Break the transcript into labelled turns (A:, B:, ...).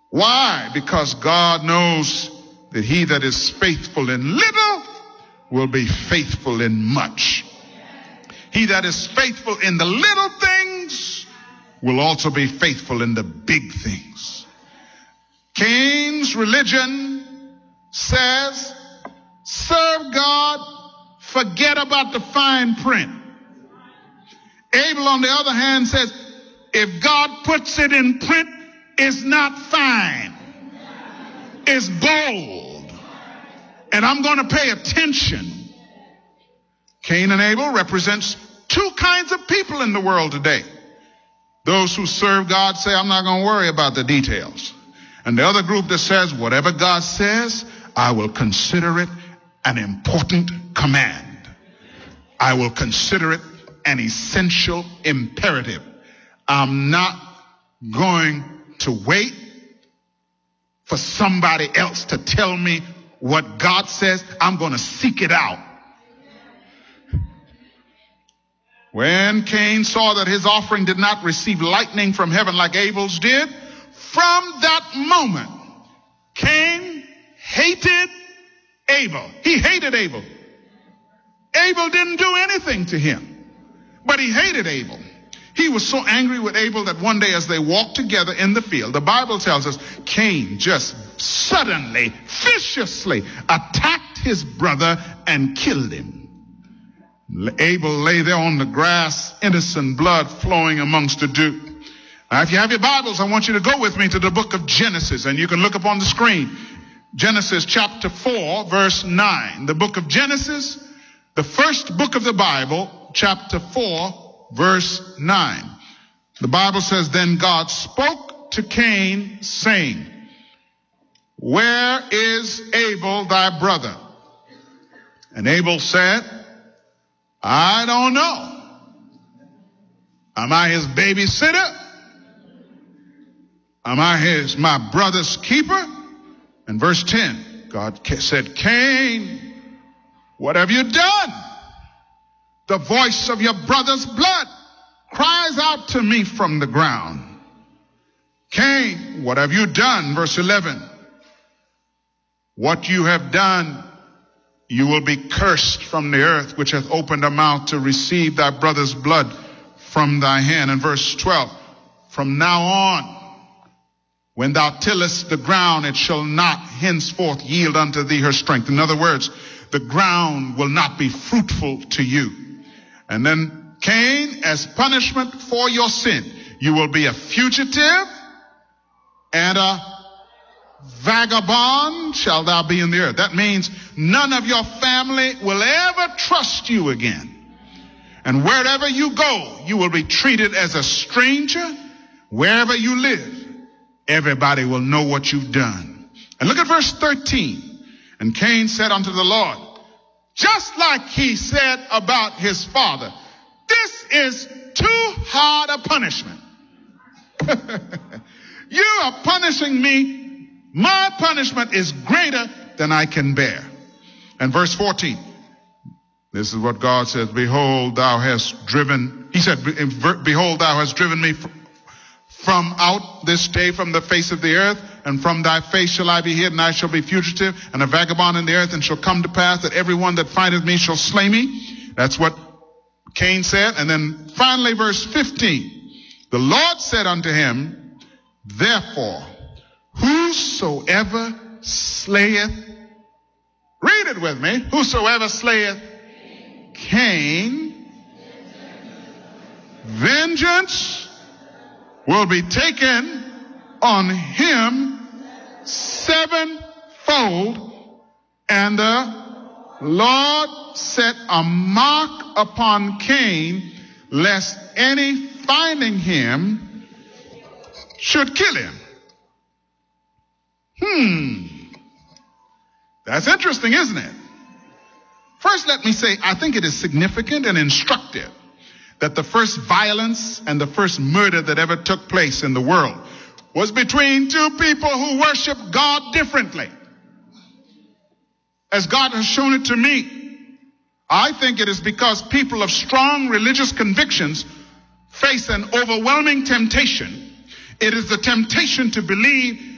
A: Why? Because God knows that he that is faithful in little will be faithful in much. He that is faithful in the little things will also be faithful in the big things. Cain's religion says, serve God, forget about the fine print. Abel, on the other hand, says, if God puts it in print, it's not fine. It's bold. And I'm going to pay attention. Cain and Abel represents two kinds of people in the world today. Those who serve God say, I'm not going to worry about the details. And the other group that says, whatever God says, I will consider it an important command. I will consider it an essential imperative. I'm not going to wait for somebody else to tell me what God says. I'm going to seek it out. When Cain saw that his offering did not receive lightning from heaven like Abel's did, from that moment, Cain hated Abel. He hated Abel. Abel didn't do anything to him, but he hated Abel. He was so angry with Abel that one day as they walked together in the field, the Bible tells us Cain just suddenly, viciously attacked his brother and killed him. Abel lay there on the grass, innocent blood flowing amongst the dew. Now, if you have your Bibles, I want you to go with me to the book of Genesis, and you can look up on the screen. Genesis chapter 4, verse 9. The book of Genesis, the first book of the Bible, chapter 4, verse 9. The Bible says, then God spoke to Cain, saying, where is Abel thy brother? And Abel said, I don't know. Am I his babysitter? Am I my brother's keeper? And verse 10, God said, Cain, what have you done? The voice of your brother's blood cries out to me from the ground. Cain, what have you done? Verse 11, what you have done, you will be cursed from the earth, which hath opened her mouth to receive thy brother's blood from thy hand. And verse 12, from now on, when thou tillest the ground, it shall not henceforth yield unto thee her strength. In other words, the ground will not be fruitful to you. And then Cain, as punishment for your sin, you will be a fugitive and a vagabond shall thou be in the earth. That means none of your family will ever trust you again. And wherever you go, you will be treated as a stranger. Wherever you live, everybody will know what you've done. And look at verse 13. And Cain said unto the Lord, just like he said about his father, this is too hard a punishment. You are punishing me. My punishment is greater than I can bear. And verse 14, this is what God says, behold, thou hast driven, he said, behold, thou hast driven me from out this day from the face of the earth, and from thy face shall I be hid, and I shall be fugitive and a vagabond in the earth, and shall come to pass that everyone that findeth me shall slay me. That's what Cain said. And then finally, verse 15, the Lord said unto him, therefore, whosoever slayeth, read it with me, whosoever slayeth Cain, vengeance will be taken on him sevenfold. And the Lord set a mark upon Cain, lest any finding him should kill him. That's interesting, isn't it? First, let me say, I think it is significant and instructive that the first violence and the first murder that ever took place in the world was between two people who worship God differently. As God has shown it to me, I think it is because people of strong religious convictions face an overwhelming temptation. It is the temptation to believe